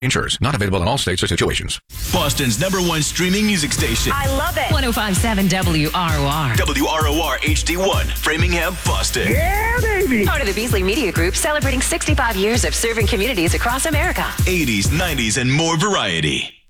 Insurers not available in all states or situations. Boston's #1 streaming music station. I love it. 105.7 WROR. WROR HD1, Framingham, Boston. Yeah, baby. Part of the Beasley Media Group, celebrating 65 years of serving communities across America. 80s, 90s, and more variety.